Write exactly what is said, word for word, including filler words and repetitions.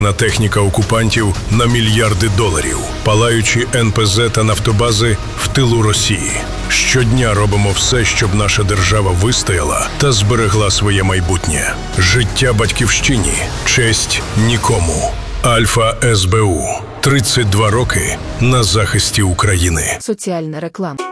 На техніка окупантів на мільярди доларів, палаючі ен пе зе та нафтобази в тилу Росії. Щодня робимо все, щоб наша держава вистояла та зберегла своє майбутнє. Життя батьківщині, честь нікому. Альфа ес бе у. тридцять два роки на захисті України. Соціальна реклама.